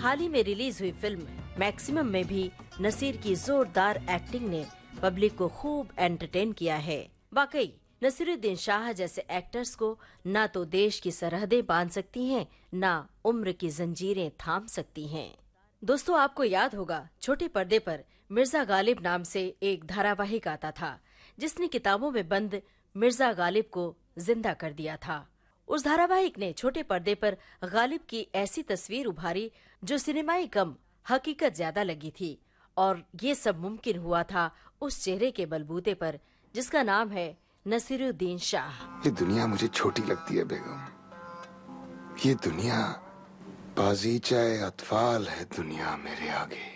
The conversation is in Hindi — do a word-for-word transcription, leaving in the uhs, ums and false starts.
हाल ही में रिलीज हुई फिल्म मैक्सिमम में भी नसीर की जोरदार एक्टिंग ने पब्लिक को खूब एंटरटेन किया है। वाकई नसीरुद्दीन शाह जैसे एक्टर्स को ना तो देश की सरहदें बांध सकती हैं, ना उम्र की जंजीरें थाम सकती हैं। दोस्तों, आपको याद होगा छोटे पर्दे पर मिर्जा गालिब नाम से एक धारावाहिक आता था, जिसने किताबों में बंद मिर्जा गालिब को जिंदा कर दिया था। उस धारावाहिक ने छोटे पर्दे पर गालिब की ऐसी तस्वीर उभारी जो सिनेमाई कम हकीकत ज्यादा लगी थी, और ये सब मुमकिन हुआ था उस चेहरे के बलबूते पर जिसका नाम है नसीरुद्दीन शाह। ये दुनिया मुझे छोटी लगती है बेगम। ये दुनिया बाज़ीचा-ए-अत्फाल है दुनिया मेरे आगे।